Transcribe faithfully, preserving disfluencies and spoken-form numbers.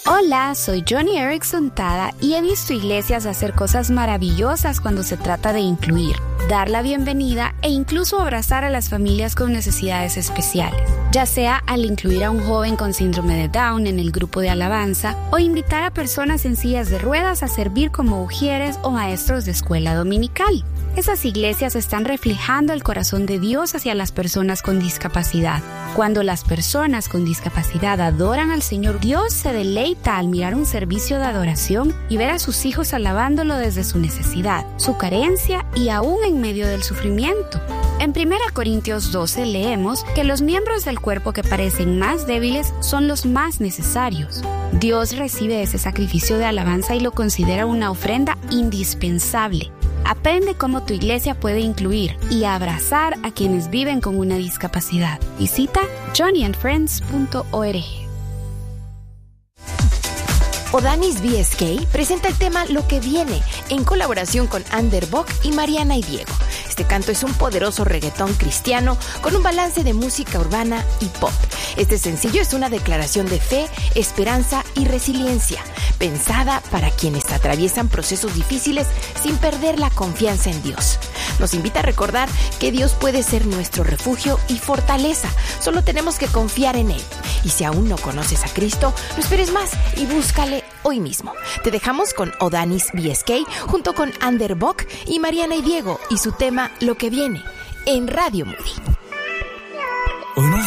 Hola, soy Johnny Erickson Tada y he visto iglesias hacer cosas maravillosas cuando se trata de incluir, dar la bienvenida e incluso abrazar a las familias con necesidades especiales, ya sea al incluir a un joven con síndrome de Down en el grupo de alabanza o invitar a personas en sillas de ruedas a servir como ujieres o maestros de escuela dominical. Esas iglesias están reflejando el corazón de Dios hacia las personas con discapacidad. Cuando las personas con discapacidad adoran al Señor, Dios se deleita al mirar un servicio de adoración y ver a sus hijos alabándolo desde su necesidad, su carencia y aún en medio del sufrimiento. En primera Corintios doce leemos que los miembros del cuerpo que parecen más débiles son los más necesarios. Dios recibe ese sacrificio de alabanza y lo considera una ofrenda indispensable. Aprende cómo tu iglesia puede incluir y abrazar a quienes viven con una discapacidad. Visita johnny and friends punto org. Odanis B S K presenta el tema Lo que viene en colaboración con Ander Bock y Mariana y Diego. Este canto es un poderoso reggaetón cristiano con un balance de música urbana y pop. Este sencillo es una declaración de fe, esperanza y resiliencia, pensada para quienes atraviesan procesos difíciles sin perder la confianza en Dios. Nos invita a recordar que Dios puede ser nuestro refugio y fortaleza. Solo tenemos que confiar en Él. Y si aún no conoces a Cristo, no esperes más y búscale hoy mismo. Te dejamos con Odanis B S K junto con Ander Bock y Mariana y Diego y su tema Lo que viene en Radio Moody.